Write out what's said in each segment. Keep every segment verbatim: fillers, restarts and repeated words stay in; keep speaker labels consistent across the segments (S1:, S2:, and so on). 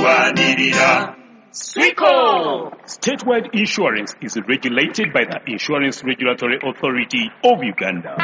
S1: tulwanirira.
S2: Swico!
S3: Statewide insurance is regulated by the Insurance Regulatory Authority of Uganda.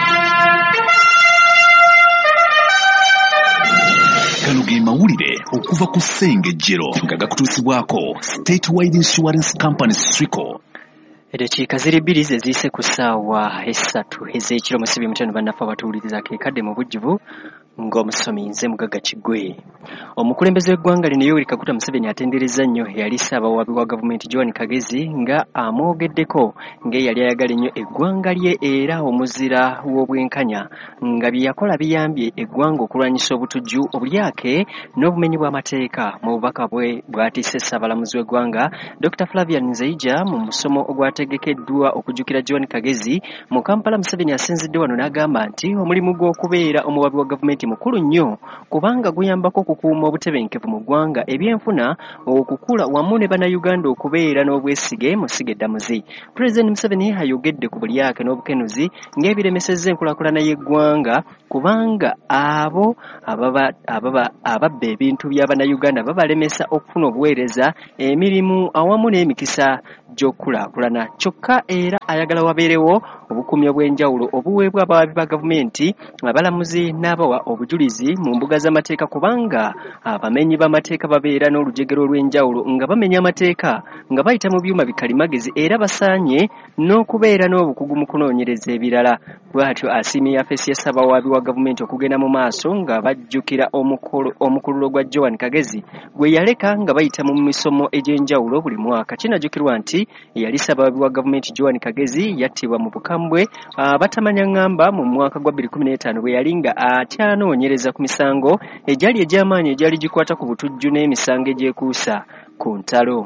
S4: Kano ge mawulire okuva ku Ssengejjero nga gakutuusibwako Statewide Insurance Company Swico.
S2: Edakiika ziri bbiri ze ziise ku ssaawa essatu ez'ekiro musibi mutano bannaffe abatuwuliriza keekadde mu bujjuvu ng'omusomi nze Mugagga Kiggwe. Omukulembeze w'eggwanga lino Yoweri Kaguta Museveni atenderezza nnyo eyali ssaabawabi wa gavumenti John Kagezi nga amwogeddeko ng'eyali ayagala ennyo eggwanga lye era omuzira w'obwenkanya nga bye yakola biyambye eggwanga okulwanyisa obutujju obulyake n'obumenyi bw'amateeka. Mu bubaka bwe bw'atiise Ssaabalamuzi w'eggwanga Doctor Flavian Nzeyija mu musomo ogwategekeddwa okujjukira John Kagezi mu Kampala, Museveni asinzidde wano n'agamba nti omulimu gw'okubeera omuwabi wa gavumenti mukulu nnyo kubanga guyambako okukuuma obutebenkevu mu ggwanga, ebyenfuna, okukula wamu ne bannayuganda okubeera n'obwesige mu ssiga eddamuzi. Pulezidenti Museveni ayogedde ku bulyake n'obukenuzi ng'ebiremesezza enkulaakulana y'eggwanga kubanga abo ababa ababa ababba ebintu bya bannayuganda babalemesa okufuna obuweereza, emirimu awamu n'emikisa gy'okulaakulana. Kyokka era ayagala wabeerewo obukuumi obw'enjawulo obuweebwa abawabi ba gavumenti, abalamuzi n'abawa obujulizi mu mbuga z'amateeka kubanga abamenyi b'amateeka babeera n'olujegero olw'enjawulo nga bamenya amateeka nga bayita mu byuma bikalimagezi era basaanye n'okubeera n'obukugu mu kunoonyereza ebirala. Bw'atyo asiimye yafeesi ya ssaabawabi wa gavumenti okugenda mu maaso nga bajjukira omukululo gwa Joan Kagezi gwe yaleka nga bayita mu misomo egy'enjawulo buli mwaka. Kinajjukirwa nti eyali ssaabawabi wa gavumenti Joan Kagezi yattibwa mu bukambwe batamanya ngamba mu mwaka gwa bbiri kumi n'etaano bwe yali nga atyanoonyereza ku misango egyali egy'amaanyi egyali gikwata ku butujju n'emisango egyekuusa ku ntalo.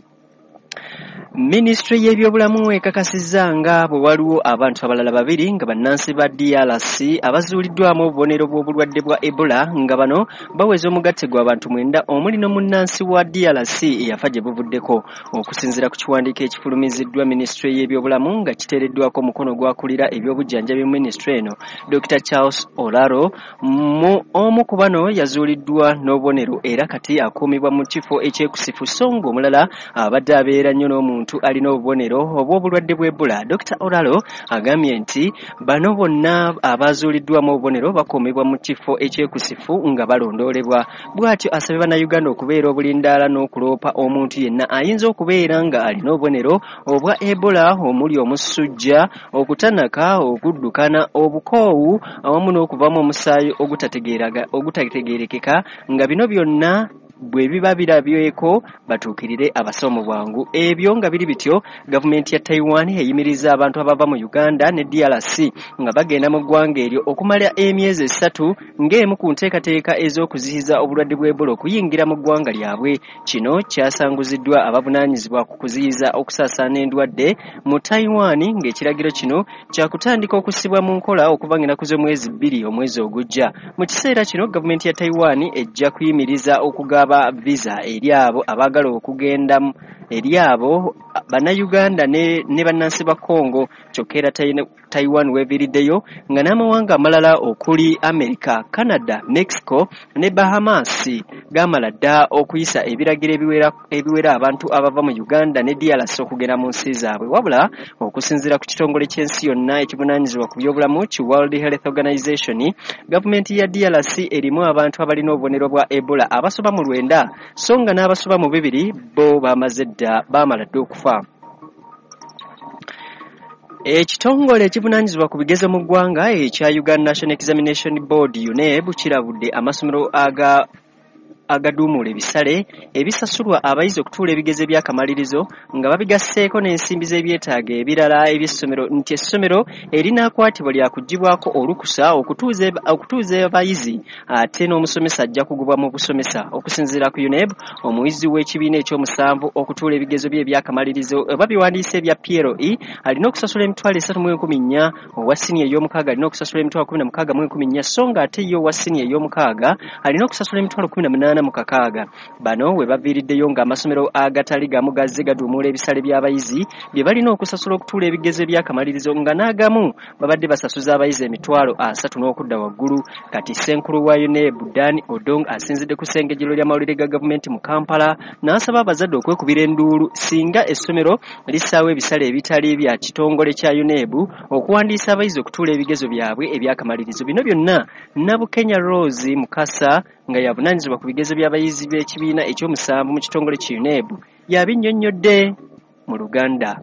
S2: Minisitule y'ebyobulamu ekakasizza nga bwe waliwo abantu abalala babiri nga bannansi ba D R C abazuuliddwamu obubonero bw'obulwadde bwa Ebola nga bano baweza omugatte gw'abantu mwenda omuli n'omunnansi wa D R C eyafa gye buvuddeko. Okusinziira ku kiwandiiko ekifulumiziddwa minisitule y'ebyobulamu nga kiteereddwako omukono gwakulira ebyobujjanjabi mu minisitule eno Doctor Charles Olaro, mu omu ku bano yazuuliddwa n'obubonero era kati akuumibwa mu kifo ekyekusifu so ng'omulala abadde abeera nnyo n'omuntu alina obubonero obw'obulwadde bw'Ebola. Doctor Olaro agambye nti bano bonna abazuuliddwamu obubonero bakuumibwa mu kifo ekyekusifu nga balondoolebwa. Bw'atyo asabye bannayuganda okubeera obulindaala n'okuloopa omuntu yenna ayinza okubeera nga alina obubonero obwa Ebola omuli omusujja, okutanaka, okuddukana, obukoowu awamu n'okuvaamu omusaayi ogutategeerekeka nga bino byonna bwe biba birabyeko batuukirire abasomo bwangu. Ebyo nga biri bityo, gavumenti ya Taiwan eyimiriza abantu abava mu Uganda ne D R C nga bagenda mu ggwanga eryo okumala emyezi esatu ng'emu ku nteekateeka ez'okuziyiza obulwadde bw'Ebola okuyingira mu ggwanga lyabwe. Kino kyasanguziddwa abavunaanyizibwa ku kuziyiza okusaasaana endwadde mu Taiwan ng'ekiragiro kino kyakutandika okussibwa mu nkola okuva ng'ennaku z'omwezi bbiri omwezi ogujja. Mu kiseera kino gavumenti ya Taiwan ejja kuyimiriza okugaba visa eri abo abaagala okugenda eri abo bannayuganda ne, ne bannansi ba Congo. Kyokka era Taiwan weeviriddeyo nga n'amawanga amalala okuli America, Canada, Mexico ne Bahamas gamala dda okuyisa ebiragiro ebiwera, ebiwera abantu abava mu Uganda ne D R C okugenda mu nsi zaabwe. Wabula okusinziira ku kitongole ky'ensi yonna ekivunaanyizibwa ku byobulamu ki World Health Organization, gavumenti ya D R C erimu abantu abalina obubonero bwa Ebola abasoba mu lwenda so nga n'abasoba mu bibiri bo bamaze dda baamala dda okufa. Ekitongole ekivunaanyizibwa ku bigezo mu ggwanga ekya Uganda National Examination Board U N E B kirabudde amasomero aga agaduumula ebisale ebisasulwa abayizi okutuula ebigezo by'akamalirizo nga babigasseeko n'ensimbi z'ebyetaago ebirala eby'essomero nti essomero erinaakwatibwa lyakuggyibwako olukusa okutuuza okutuuza abayizi ate n'omusomesa ajja kugubwa mu busomesa. Okusinziira ku U N E B, omuyizi w'ekibiina ekyomusanvu okutuula ebigezo bye ebyakamalirizo oba biwandiise ebya P L E alina okusasula emitwalo esatu mu enkumi nnya, owa siniya ey'omukaaga alina okusasula emitwalo kumi na mukaaga mu enkumi nnya so nga ate ye owa siniya ey'omukaaga alina okusasula emitwalo kumi na munaana munaana mu kakaaga. Bano we baviiriddeyo ng'amasomero agatali gamu gazze gaduumula ebisale by'abayizi bye balina okusasula okutuula ebigezo by'akamalirizo nga n'agamu babadde basasuza abayizi emitwalo asatu n'okudda waggulu. Kati Ssenkulu wa U N E B Dan Odong asinzidde ku ssengejjero ly'amawulire ga gavumenti mu Kampala n'asaba abazadde okwekubira enduulu singa essomero lissaawo ebisale ebitali bya kitongole kya U N E B okuwandiisa abayizi okutuula ebigezo byabwe ebyakamalirizo. Bino byonna Nabukenya Rose Mukasa nga yavunaanyizibwa ku bigezo by'abayizi b'ekibiina ekyomusanvu mu kitongole ki U N E B yabinnyonnyodde mu Luganda.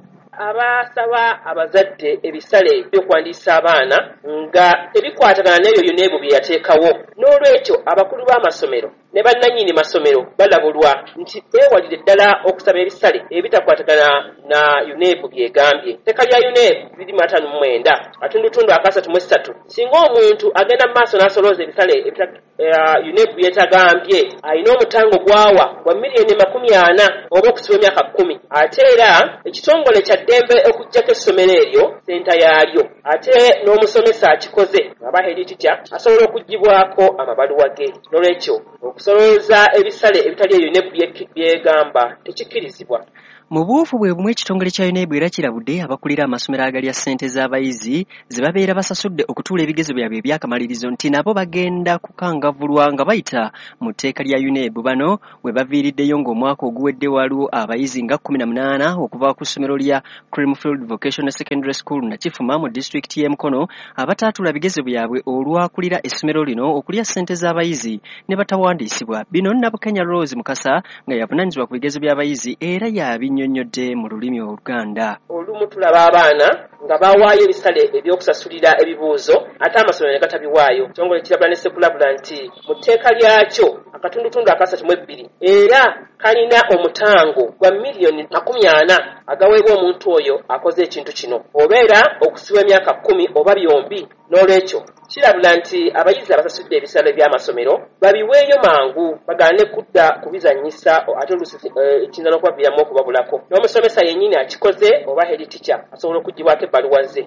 S1: Abasaba abazadde ebisale by'okuwandiisa abaana nga tebikwatagana n'ebyo U N E B bye yateekawo. N'olwekyo abakulu b'amasomero ne bannannyini masomero balabulwa nti beewalire ddala okusaba ebisale ebitakwatagana na U N E B byegambye. Etteeka lya U N E B biri mu ataano mu mwenda atundutundu akasatu mu essatu. Singa omuntu agenda mu maaso n'asolooza ebisale U N E B byetagambye alina omutango gwawa gwa miliyoni makumi ana oba okusiba emyaka kkumi. Ate era ekitongole kya ddembe okuggyako essomero eryo senta yaalyo ate n'omusomesa akikoze aba head teacher asobola okuggibwako amabaluwa ge. N'olwekyo okusolooza ebisale ebitali U N E B byegamba tekikkirizibwa.
S2: Mu buufu bwe bumu ekitongole kya U N E B era kirabudde abakulira amasomero agalya ssente z'abayizi ze babeera basasudde okutuula ebigezo byabwe ebyakamalirizo nti nabo bagenda kukangavulwa nga bayita mu tteeka lya U N E B. Bano we baviiriddeyo ng'omwaka oguwedde waliwo abayizi nga kkumi na munaana okuva ku ssomero lya Creamfield Vocational Secondary School Nakifuma mu disitulikiti y'e Mukono abataatula bigezo byabwe olwakulira essomero lino okulya ssente z'abayizi ne batawandiisibwa. Bino Nabukenya Rose Mukasa nga yavunaanyizibwa ku bigezo by'abayizi era yabinya nnyonnyodde mu lulimi Oluganda.
S1: Olumu tulaba abaana nga bawaayo ebisale ebyokusasulira ebibuuzo ate amasomero ne gatabiwaayo. Ekitongole kirabula ne sekulabula nti mu tteeka lyakyo akatundutundu akasatu mu ebbiri era kalina omutango gwa miliyoni makumi ana agaweebwa omuntu oyo akoze ekintu kino obeera okusiba emyaka kkumi oba byombi. N'olwekyo kirabula nti abayizi abasasudde ebisale by'amasomero babiweeyo mangu bagaane kudda kubizannyisa ate oluusi ekiyinza n'okubaviiramu okubabulako. N'omusomesa yennyini akikoze oba head teacher asobola okuggibwako ebbaluwa ze.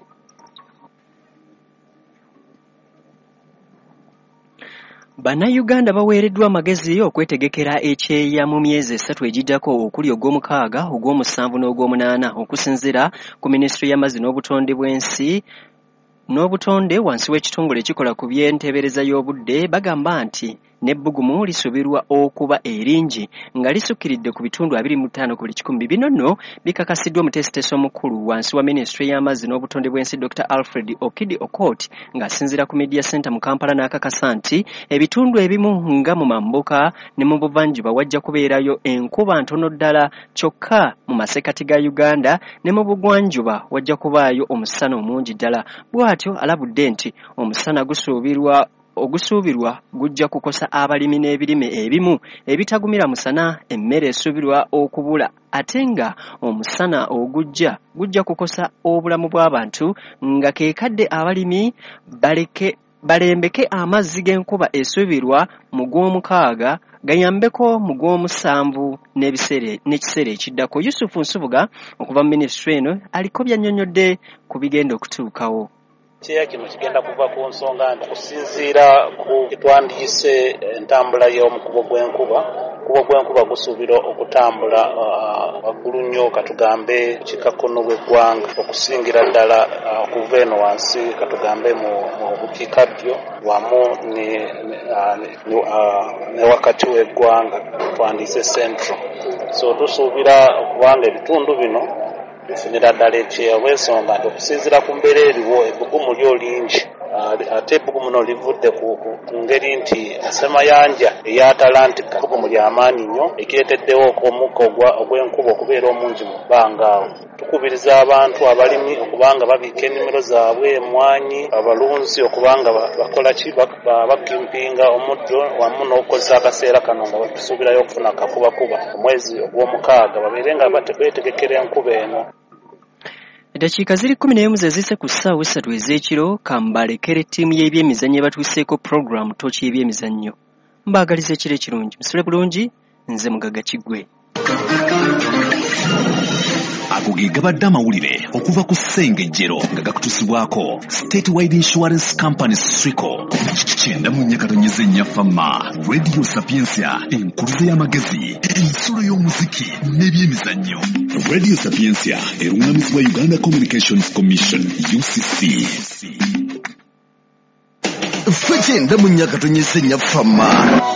S2: Bannayuganda baweereddwa amagezi okwetegekera ekyeya mu myezi esatu egiddako okuli ogw'omukaaga ogw'omusanvu n'ogw'omunaana okusinziira ku Minisitule y'Amazzi n'Obutonde bw'ensi n'obutonde wansi w'ekitongole ekikola ku by'enteebereza y'obudde. Bagamba nti n'ebbugumu lisuubirwa okuba eringi nga lisukkiridde ku bitundu abiri mu ttaano ku buli kikumi. Bino nno bikakasiddwa omuteesiteesi omukulu wansi wa Minisitule y'Amazzi n'Obutonde bw'ensi Doctor Alfred Okidi Okot ng'asinziira ku Media Center mu Kampala n'akakasa nti ebitundu ebimu nga mu mambuka ne mu buvanjuba wajja kubeerayo enkuba ntono ddala kyokka mu masekati ga Uganda ne mu bugwanjuba wajja kubaayo omusana omungi ddala. Bw'atyo alabudde nti omusana gusuubirwa ogusuubirwa gujja kukosa abalimi n'ebirime ebimu ebitagumira musana emmere esuubirwa okubula ate nga omusana ogujja gujja kukosa obulamu bw'abantu nga keekadde abalimi baleke balembeke amazzi g'enkuba esuubirwa mu gw'omukaaga gayambeko mu gw'omusanvu n'ekiseera ekiddako. Yusufu Nsubuga okuva mu minisitule eno aliko byannyonnyodde ku bigenda okutuukawo.
S5: Ekyeya kino kigenda kuva ku nsonga nti kusinziira ku kitwandiise entambula y'omukubo gw'enkuba. Omukubo gw'enkuba gusuubirwa okutambula waggulu nnyo katugambe kikakkono bw'eggwanga okusingira ddala okuva eno wansi katugambe mu bukiikaddyo wamu ne wakati w'eggwanga twandiise central. So tusuubira okubanga ebitundu bino bifunira ddala ekyeya olw'ensonga nti okusinziira ku mbeera eriwo ebbugumu lyo lingi ate ebbugumu no livudde ku ngeri nti asemayanja eya Atalantika ebbugumu ly'amaanyi nnyo ekireeteddewo omukka ogw'enkuba okubeera omungi mu bbanga awo. Tukubiriza abantu abalimi okubanga babiika ennimiro zaabwe emwanyi abalunzi okubanga bakola ki bakimpinga omuddo wamu n'okukozesa akaseera kano nga batusuubirayo okufuna akakubakuba omwezi ogw'omukaaga babeere nga beetegekera enkuba eno.
S2: Eddakiika ziri kkumi n'emu ze zise ku ssaawa essatu ez'ekiro kambalekere ttiimu y'ebyemizannyo ebatuuseeko pulogulaamu tooki y'ebyemizannyo. Mbaagaliza ekiro ekirungi musule bulungi nze Mugaga Kigwe.
S4: Ago ge gabadde amawulire okuva ku ssengejjero nga gakutusibwako State Wide Insurance Company Srico. Kyenda mu nnyakatonyeze nnyafama Radio Sapiensia, enkuluze y'amagezi, ensulo y'omuziki n'ebyemizannyo. Radio Sapiensia erungamizibwa Uganda Communications Commission U C C.
S6: Ffe kyenda mu nnyakatonyeze nnyafama.